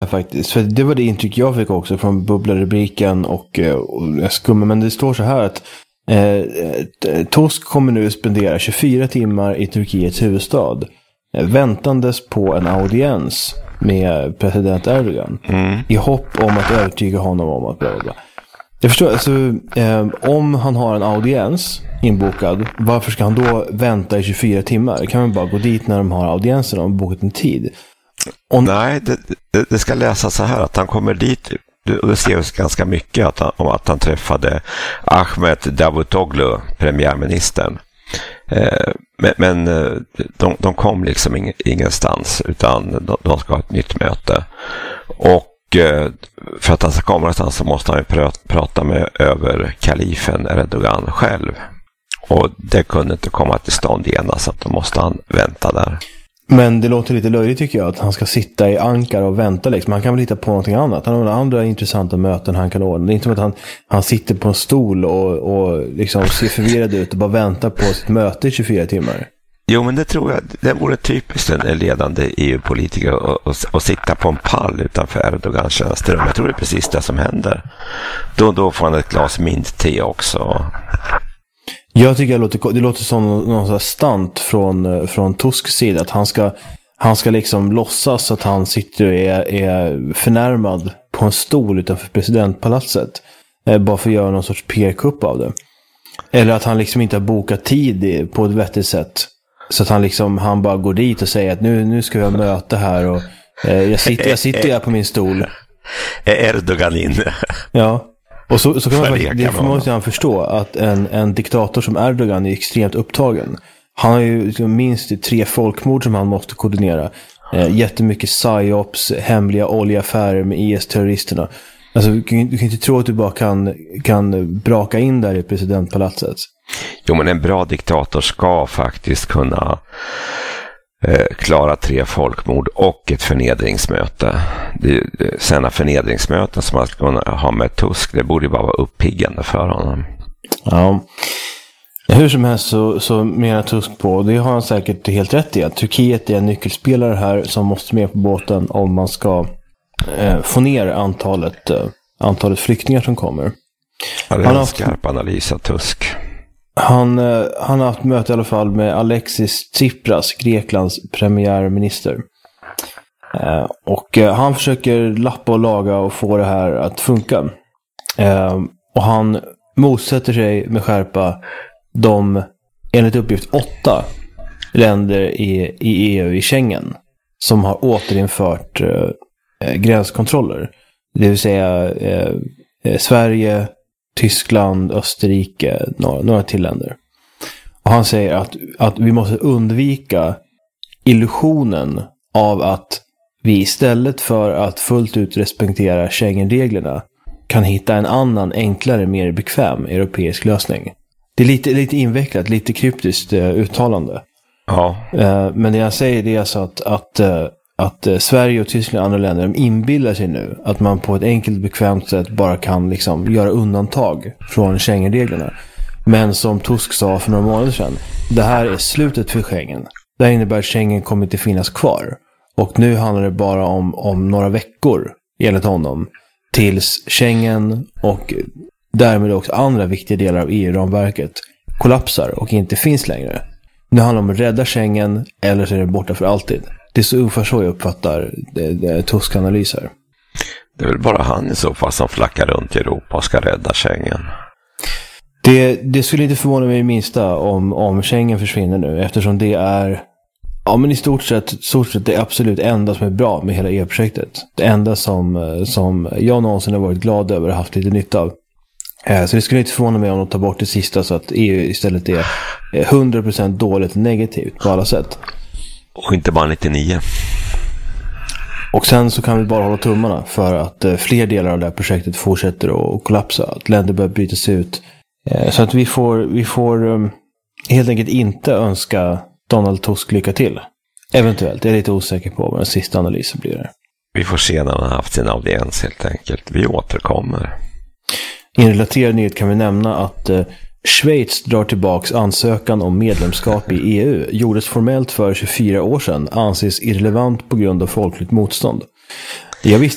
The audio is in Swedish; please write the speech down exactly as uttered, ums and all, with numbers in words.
faktiskt. För det var det intryck jag fick också från bubblarubriken och, och skumma. Men det står så här att eh, Tusk kommer nu spendera tjugofyra timmar i Turkiets huvudstad eh, väntandes på en audiens med president Erdogan mm. i hopp om att övertyga honom om att bla bla bla. Jag förstår, alltså, eh, om han har en audiens inbokad, varför ska han då vänta i tjugofyra timmar? Kan man bara gå dit när de har audiensen och bokat en tid? Om... Nej, det, det, det ska läsas så här att han kommer dit, och det skrivs ganska mycket att han, om att han träffade Ahmet Davutoglu, premiärministern. Eh, men men de, de kom liksom ing, ingenstans, utan de, de ska ha ett nytt möte. Och för att han ska komma någonstans så måste han ju prata, prata med över kalifen Erdogan själv. Och det kunde inte komma till stånd genast, så att då måste han vänta där. Men det låter lite löjligt tycker jag att han ska sitta i Ankara och vänta liksom. Han kan väl hitta på någonting annat. Han har några andra intressanta möten han kan ordna. Det är inte som att han, han sitter på en stol och, och liksom ser förvirrad ut och bara väntar på sitt möte i tjugofyra timmar. Jo, men det tror jag, det vore typiskt en ledande E U-politiker att sitta på en pall utanför Erdogans tjänsterum. Jag tror det är precis det som händer. Då, då får han ett glas mint-te också. Jag tycker det låter, det låter som någon, någon sån här stant från, från Tusks sida. Att han ska, han ska liksom låtsas att han sitter och är, är förnärmad på en stol utanför presidentpalatset. Eh, bara för att göra någon sorts P R-kupp av det. Eller att han liksom inte har bokat tid i, på ett vettigt sätt. Så att han liksom, han bara går dit och säger att nu, nu ska jag möta här och eh, jag sitter, jag sitter här på min stol. Är Erdogan inne? Ja. Och så, så kan man faktiskt, det får man ju förstå att en, en diktator som Erdogan är extremt upptagen. Han har ju liksom minst tre folkmord som han måste koordinera. Eh, jättemycket psyops, hemliga oljeaffärer med I S-terroristerna. Alltså du kan, du kan inte tro att du bara kan, kan braka in där i presidentpalatset. Jo, men en bra diktator ska faktiskt kunna eh, klara tre folkmord och ett förnedringsmöte. Det, det, sena förnedringsmöten som man ska kunna ha med Tusk, det borde ju bara vara uppiggande för honom. Ja, hur som helst så, så menar Tusk på, det har han säkert helt rätt i, att Turkiet är en nyckelspelare här som måste med på båten om man ska eh, få ner antalet, eh, antalet flyktingar som kommer. Ja, det är en skarp analys av Tusk. Han, eh, han har haft möte i alla fall med Alexis Tsipras, Greklands premiärminister. Eh, och eh, han försöker lappa och laga och få det här att funka. Eh, och han motsätter sig med skärpa de, enligt uppgift, åtta länder i, i E U, i Schengen, som har återinfört eh, gränskontroller. Det vill säga eh, eh, Sverige, Tyskland, Österrike, några, några till länder. Och han säger att, att vi måste undvika illusionen av att vi istället för att fullt ut respektera Schengenreglerna kan hitta en annan, enklare, mer bekväm europeisk lösning. Det är lite, lite invecklat, lite kryptiskt uh, uttalande. Ja. Uh, men det jag säger det är alltså att, att, uh, att uh, Sverige och Tyskland och andra länder, de inbillar sig nu att man på ett enkelt, bekvämt sätt bara kan liksom göra undantag från Schengenreglerna. Men som Tusk sa för några månader sedan, det här är slutet för Schengen. Det här innebär att Schengen kommer inte finnas kvar. Och nu handlar det bara om, om några veckor, enligt honom, tills Schengen och därmed också andra viktiga delar av E U-ramverket kollapsar och inte finns längre. Nu handlar det om att rädda Schengen, eller så är det borta för alltid. Det är så ungefär så jag uppfattar det, det Tusk analyser. Det är väl bara han i så fall som flackar runt i Europa och ska rädda Schengen. Det, det skulle inte förvåna mig minsta om, om Schengen försvinner nu, eftersom det är, ja, men i stort sett, stort sett det absolut enda som är bra med hela E U-projektet. Det enda som, som jag någonsin har varit glad över och haft lite nytta av. Så det skulle inte förvåna mig om de tar bort det sista, så att E U istället är hundra procent dåligt negativt på alla sätt. Och inte bara nittionio. Och sen så kan vi bara hålla tummarna för att fler delar av det här projektet fortsätter att kollapsa. Att länder börjar brytas ut. Så att vi får, vi får helt enkelt inte önska Donald Tusk lycka till. Eventuellt, jag är lite osäker på vad den sista analysen blir det. Vi får se när han har haft sin audiens helt enkelt. Vi återkommer. I en relaterad nyhet kan vi nämna att eh, Schweiz drar tillbaks ansökan om medlemskap i E U. Gjordes formellt för tjugofyra år sedan, anses irrelevant på grund av folkligt motstånd. Jag visste